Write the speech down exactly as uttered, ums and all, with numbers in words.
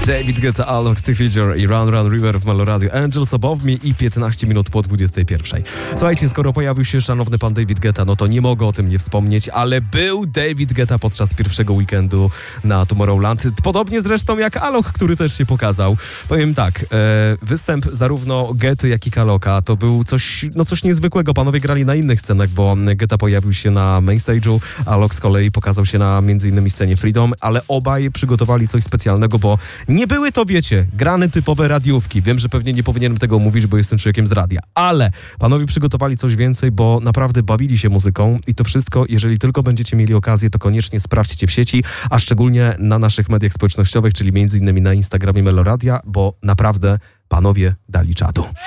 David Guetta, Alok, Steve Figure i Run Run River w Melo Radio. Angels Above Me i piętnaście minut po dwudziestej pierwszej. Słuchajcie, skoro pojawił się szanowny pan David Guetta, no to nie mogę o tym nie wspomnieć, ale był David Guetta podczas pierwszego weekendu na Tomorrowland. Podobnie zresztą jak Alok, który też się pokazał. Powiem tak, e, występ zarówno Getty, jak i Kaloka to był coś, no coś niezwykłego. Panowie grali na innych scenach, bo Guetta pojawił się na main stage'u, Alok z kolei pokazał się na między innymi scenie Freedom, ale obaj przygotowali coś specjalnego, bo nie były to, wiecie, grane typowe radiówki. Wiem, że pewnie nie powinienem tego mówić, bo jestem człowiekiem z radia, ale panowie przygotowali coś więcej, bo naprawdę bawili się muzyką i to wszystko, jeżeli tylko będziecie mieli okazję, to koniecznie sprawdźcie w sieci, a szczególnie na naszych mediach społecznościowych, czyli między innymi na Instagramie Melo Radia, bo naprawdę panowie dali czadu.